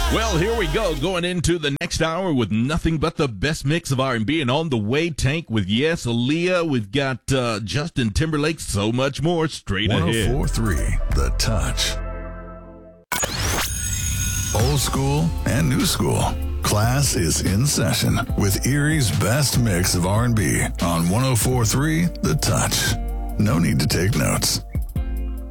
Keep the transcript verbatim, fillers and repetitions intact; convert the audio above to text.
Well, here we go, going into the next hour with nothing but the best mix of R and B. And on the way, Tank with Yes, Aaliyah. We've got uh, Justin Timberlake, so much more straight ahead. one oh four point three The Touch. Old school and new school. Class is in session with Erie's best mix of R and B on one oh four point three The Touch. No need to take notes.